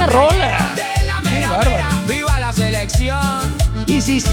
buena rola. Qué bárbaro. ¡Viva la selección! Y sí.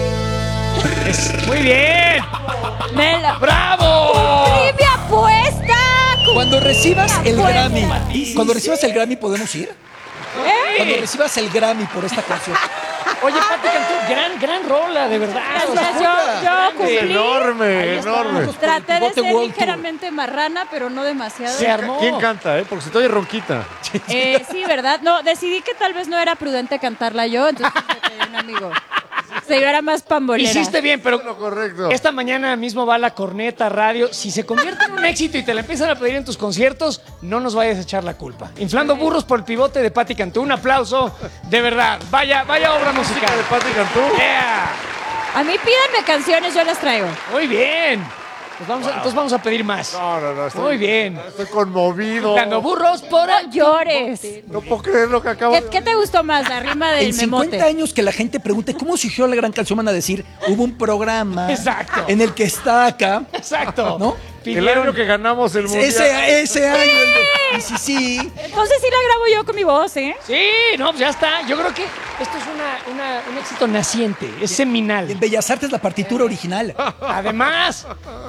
Muy bien. Mela. ¡Bravo! ¡Cumplí mi apuesta! Cuando recibas el Apuesta. Grammy, ¿podemos ir? Cuando recibas el Grammy por esta canción. Oye, Pati Cantú, gran rola, de verdad. Gracias, yo cumplí. Enorme. Traté de Bote ser World ligeramente marrana, pero no demasiado. Se armó. ¿Quién canta, Porque se te oye ronquita. Sí, ¿verdad? No, decidí que tal vez no era prudente cantarla yo, entonces me pedí un amigo. Se yo era más pambolera. Hiciste bien, pero Lo correcto. esta mañana mismo va la corneta radio. Si se convierte en un éxito y te la empiezan a pedir en tus conciertos, no nos vayas a echar la culpa. Inflando burros por el pivote de Pati Cantú. Un aplauso, de verdad. Vaya obra musical. de Pati Cantú. Yeah. A mí pídanme canciones, yo las traigo. Muy bien. Entonces vamos a pedir más. No. Muy bien. Estoy conmovido. Inflando burros por No el... llores. No puedo creer lo que acabo de... ¿Qué te gustó más, la rima del En 50 memote? años que la gente pregunte cómo surgió la gran canción, van a decir, hubo un programa Exacto. en el que está acá. Exacto. ¿No? El año que ganamos el mundial. Ese año. Y sí. Entonces sí la grabo yo con mi voz, ¿eh? Sí, no, pues ya está. Yo creo que esto es un éxito naciente. Es seminal. En Bellas Artes la partitura original. Además,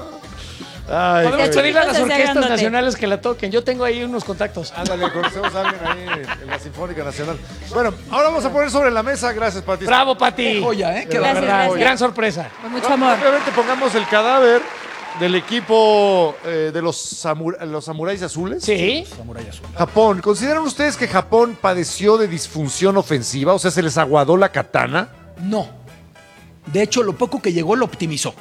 Ay, podemos qué- pedirle a las Entonces, orquestas grandote. nacionales que la toquen. Yo tengo ahí unos contactos. Ándale, conocemos a alguien ahí en la Sinfónica Nacional. Bueno, ahora vamos a poner sobre la mesa. Gracias, Pati. Bravo, Pati. Joya, ¿eh? Qué La Gracias, verdad, gracias. gran sorpresa. Con mucho amor. Rápidamente pongamos el cadáver del equipo de los samuráis azules. Sí. Samurai Azul. Japón. ¿Consideran ustedes que Japón padeció de disfunción ofensiva? O sea, ¿se les aguadó la katana? No. De hecho, lo poco que llegó lo optimizó.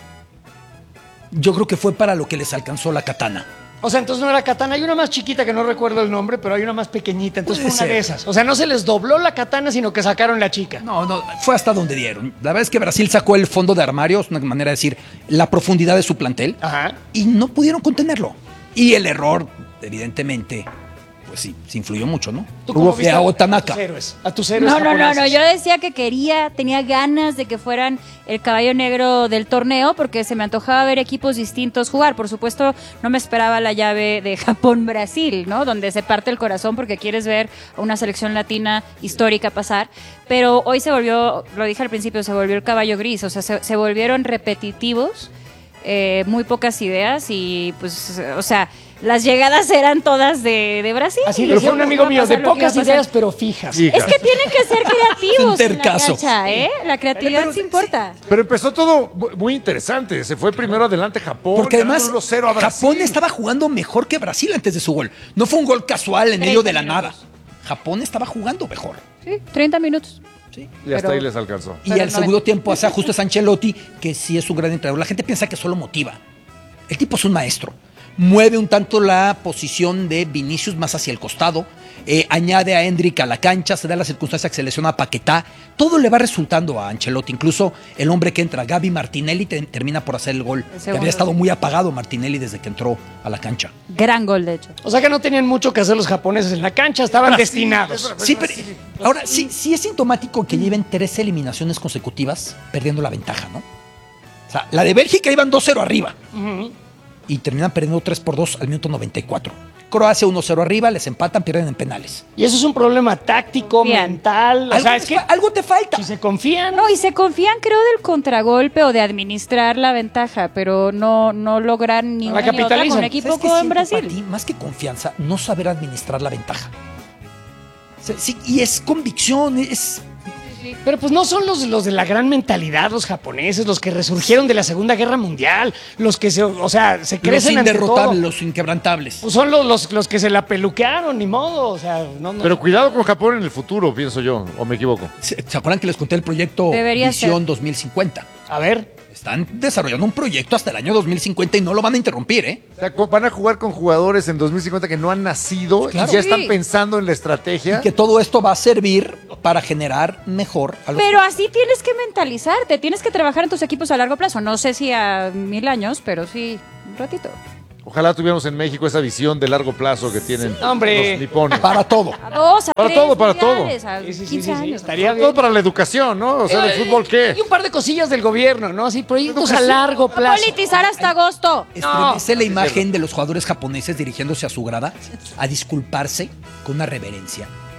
Yo creo que fue para lo que les alcanzó la katana. O sea, entonces no era katana. Hay una más chiquita que no recuerdo el nombre, pero hay una más pequeñita. Entonces Puede fue una ser. de esas. O sea, no se les dobló la katana, sino que sacaron la chica. No, fue hasta donde dieron. La verdad es que Brasil sacó el fondo de armario, es una manera de decir la profundidad de su plantel, Ajá. y no pudieron contenerlo. Y el error, evidentemente, pues sí, se influyó mucho, ¿no? ¿Tú cómo viste Ao Tanaka. a tus héroes No, japoneses? yo decía que tenía ganas de que fueran el caballo negro del torneo porque se me antojaba ver equipos distintos jugar. Por supuesto, no me esperaba la llave de Japón-Brasil, ¿no? Donde se parte el corazón porque quieres ver a una selección latina histórica pasar. Pero hoy se volvió, lo dije al principio, se volvió el caballo gris. O sea, se volvieron repetitivos, muy pocas ideas y pues, o sea, las llegadas eran todas de Brasil. Así decía un amigo mío, de pocas ideas, pero pero fijas. Sí. es que tienen que ser creativos en la Tercazo. cancha, ¿eh? La creatividad sí importa. Pero empezó todo muy interesante. Se fue primero adelante Japón. Porque además, ganando 1-0 a Brasil. Japón estaba jugando mejor que Brasil antes de su gol. No fue un gol casual en medio de la nada. Japón estaba jugando mejor. Sí, 30 minutos. ¿sí? Y hasta Pero- ahí les alcanzó. Y Pero al no segundo ven. tiempo hace ajustes a Ancelotti, que sí es un gran entrenador. La gente piensa que solo motiva. El tipo es un maestro. Mueve un tanto la posición de Vinicius más hacia el costado. Añade a Endrick a la cancha. Se da la circunstancia que se lesiona a Paquetá. Todo le va resultando a Ancelotti. Incluso el hombre que entra, Gaby Martinelli, termina por hacer el gol. Que segundo, había estado sí. muy apagado Martinelli desde que entró a la cancha. Gran gol, de hecho. O sea que no tenían mucho que hacer los japoneses en la cancha, estaban destinados. Sí, pero ahora sí es sintomático que lleven 13 eliminaciones consecutivas perdiendo la ventaja, ¿no? O sea, la de Bélgica iban 2-0 arriba y terminan perdiendo 3-2 al minuto 94. Croacia 1-0 arriba, les empatan, pierden en penales. Y eso es un problema táctico, Bien. mental. O sea, es que algo te falta. si se confían. No, y se confían, creo, del contragolpe o de administrar la ventaja, pero no logran ni La una ni otra capitalizan. con un equipo ¿Sabes qué con siento, Brasil. Pati? Más que confianza, no saber administrar la ventaja. O sea, sí, y es convicción, es... Pero pues no son los de la gran mentalidad, los japoneses, los que resurgieron de la Segunda Guerra Mundial, los que se Los crecen ante inderrotables, todo. los inquebrantables. Pues son los que se la peluquearon, ni modo. O sea, no. Pero cuidado con Japón en el futuro, pienso yo. ¿O me equivoco? ¿Se acuerdan que les conté el proyecto Debería Visión ser. 2050? A ver. Están desarrollando un proyecto hasta el año 2050 y no lo van a interrumpir, ¿eh? O sea, van a jugar con jugadores en 2050 que no han nacido Claro. y ya están Sí. pensando en la estrategia. Y que todo esto va a servir para generar mejor a los... Pero así tienes que mentalizarte, tienes que trabajar en tus equipos a largo plazo. No sé si a 1000 años, pero sí un ratito. Ojalá tuviéramos en México esa visión de largo plazo que tienen Hombre. los nipones. Para todo. A 2, a Para 3 todo, para todo. mundiales, a Sí, sí, 15 sí, sí, años. estaría Todo bien. para la educación, ¿no? O sea, ¿el fútbol qué? Y un par de cosillas del gobierno, ¿no? Así, proyectos a largo No plazo. politizar hasta agosto. Estremece la imagen de los jugadores japoneses dirigiéndose a su grada a disculparse con una reverencia.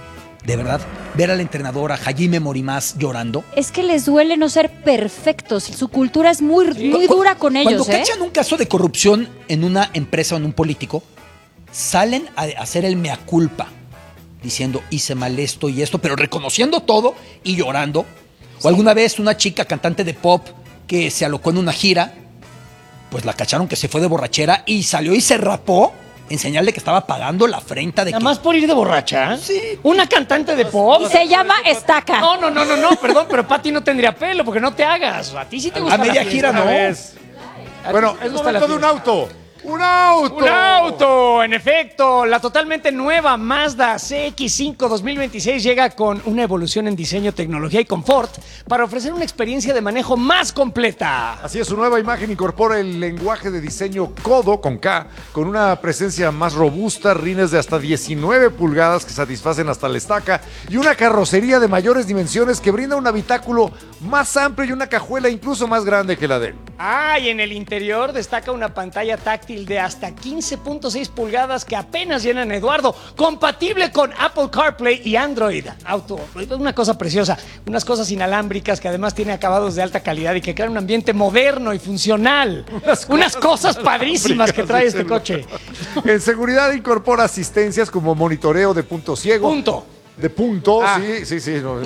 de verdad, ver a la entrenadora Hajime Morimás llorando. Es que les duele no ser perfectos. Su cultura es muy dura con ellos. Cuando cachan un caso de corrupción en una empresa o en un político, salen a hacer el mea culpa, diciendo hice mal esto y esto, pero reconociendo todo y llorando. O alguna vez una chica cantante de pop que se alocó en una gira, pues la cacharon que se fue de borrachera y salió y se rapó en señal de que estaba pagando la afrenta de Nada que... más por ir de borracha. Sí. Una cantante de pop. Y se llama Estaca. No, perdón, pero Pati no tendría pelo, porque no te hagas. A ti sí te gusta A media la gira, fiesta. ¿no? Bueno, ¿Te es gusta la momento de un fiesta? auto. ¡Un auto! ¡Un auto! En efecto, la totalmente nueva Mazda CX-5 2026 llega con una evolución en diseño, tecnología y confort para ofrecer una experiencia de manejo más completa. Así es, su nueva imagen incorpora el lenguaje de diseño Kodo con K, con una presencia más robusta, rines de hasta 19 pulgadas que satisfacen hasta la estaca y una carrocería de mayores dimensiones que brinda un habitáculo más amplio y una cajuela incluso más grande que la de él. Ah, y en el interior destaca una pantalla táctil de hasta 15.6 pulgadas que apenas llenan Eduardo, compatible con Apple CarPlay y Android Auto. Una cosa preciosa, unas cosas inalámbricas que además tiene acabados de alta calidad y que crean un ambiente moderno y funcional. Unas cosas padrísimas que trae este coche. En seguridad incorpora asistencias como monitoreo de punto ciego. Punto. De punto, Ah. sí. No.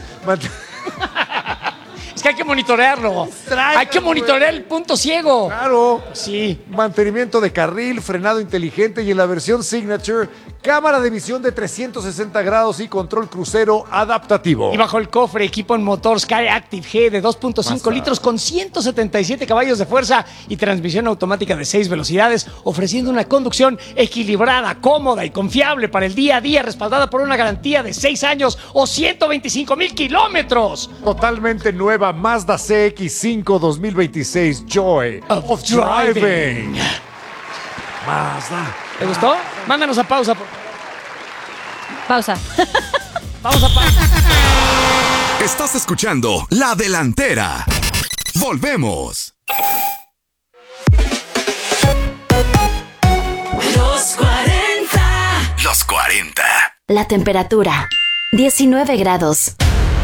Es que hay que monitorearlo. Hay que monitorear el punto ciego. Claro. Sí. Mantenimiento de carril, frenado inteligente y en la versión Signature, cámara de visión de 360 grados y control crucero adaptativo. Y bajo el cofre, equipo en motor Sky Active G de 2.5 litros con 177 caballos de fuerza y transmisión automática de 6 velocidades, ofreciendo una conducción equilibrada, cómoda y confiable para el día a día, respaldada por una garantía de 6 años o 125,000 kilómetros. Totalmente nueva Mazda CX-5 2026 Joy Of Driving. Mazda. ¿Te gustó? Mándanos a pausa. Pausa. Vamos a pausa. Estás escuchando La Delantera. Volvemos. Los 40. Los 40. La temperatura, 19 grados.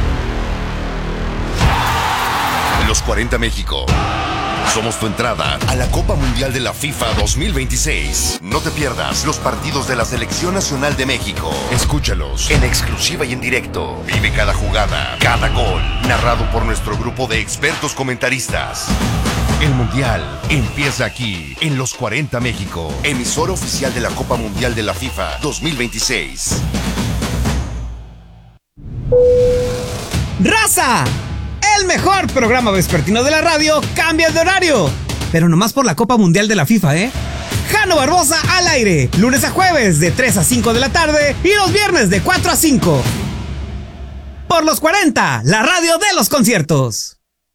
Los 40 México. Somos tu entrada a la Copa Mundial de la FIFA 2026. No te pierdas los partidos de la Selección Nacional de México. Escúchalos en exclusiva y en directo. Vive cada jugada, cada gol, narrado por nuestro grupo de expertos comentaristas. El Mundial empieza aquí, en Los 40 México, emisora oficial de la Copa Mundial de la FIFA 2026. ¡Raza! El mejor programa vespertino de la radio cambia de horario, pero nomás por la Copa Mundial de la FIFA, ¿eh? Jano Barbosa al aire, lunes a jueves de 3 a 5 de la tarde y los viernes de 4 a 5. Por Los 40, la radio de los conciertos.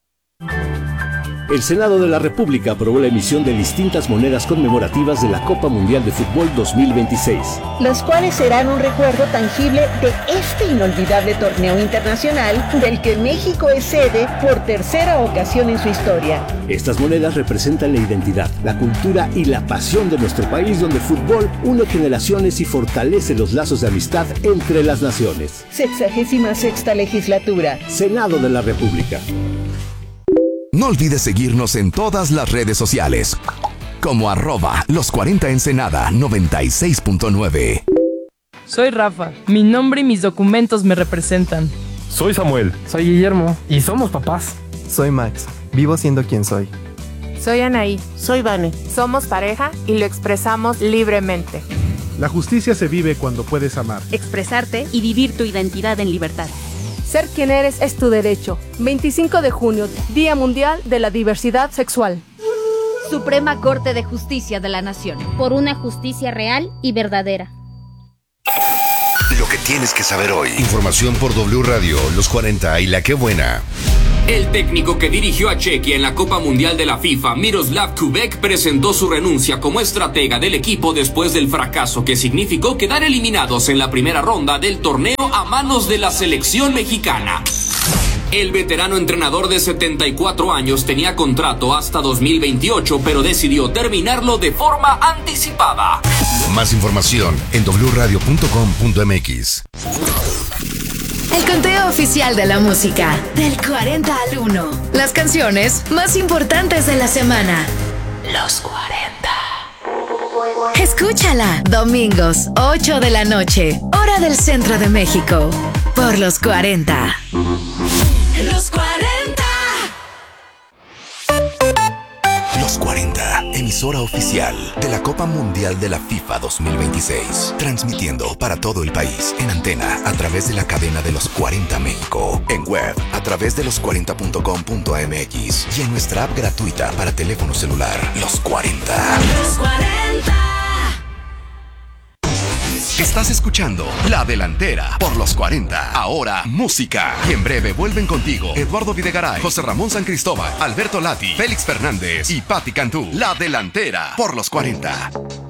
El Senado de la República aprobó la emisión de distintas monedas conmemorativas de la Copa Mundial de Fútbol 2026. Las cuales serán un recuerdo tangible de este inolvidable torneo internacional del que México es sede por tercera ocasión en su historia. Estas monedas representan la identidad, la cultura y la pasión de nuestro país, donde el fútbol une generaciones y fortalece los lazos de amistad entre las naciones. 66ª legislatura. Senado de la República. No olvides seguirnos en todas las redes sociales, como @los40ensenada 96.9. Soy Rafa, mi nombre y mis documentos me representan. Soy Samuel. Soy Guillermo y somos papás. Soy Max, vivo siendo quien soy. Soy Anaí. Soy Vane. Somos pareja y lo expresamos libremente. La justicia se vive cuando puedes amar, expresarte y vivir tu identidad en libertad. Ser quien eres es tu derecho. 25 de junio, Día Mundial de la Diversidad Sexual. Suprema Corte de Justicia de la Nación. Por una justicia real y verdadera. Lo que tienes que saber hoy. Información por W Radio, Los 40 y La Qué Buena. El técnico que dirigió a Chequia en la Copa Mundial de la FIFA, Miroslav Kubek, presentó su renuncia como estratega del equipo después del fracaso que significó quedar eliminados en la primera ronda del torneo a manos de la selección mexicana. El veterano entrenador de 74 años tenía contrato hasta 2028, pero decidió terminarlo de forma anticipada. Más información en wradio.com.mx. conteo oficial de la música. Del 40 al 1. Las canciones más importantes de la semana. Los 40. Escúchala. Domingos, 8 de la noche. Hora del centro de México. Por los 40. Los 40. Los 40, emisora oficial de la Copa Mundial de la FIFA 2026. Transmitiendo para todo el país en antena a través de la cadena de Los 40 México. En web a través de los40.com.mx y en nuestra app gratuita para teléfono celular. Los 40. Los 40. Estás escuchando La Delantera por Los 40. Ahora, música. Y en breve vuelven contigo Eduardo Videgaray, José Ramón San Cristóbal, Alberto Lati, Félix Fernández y Patti Cantú. La Delantera por Los 40.